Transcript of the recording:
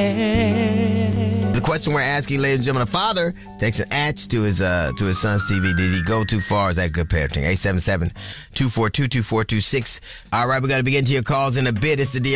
The question we're asking, ladies and gentlemen, a father takes an axe to his son's TV. Did he go too far? Is that good parenting? 877-242-2426. All right, we're going to begin to your calls in a bit. It's the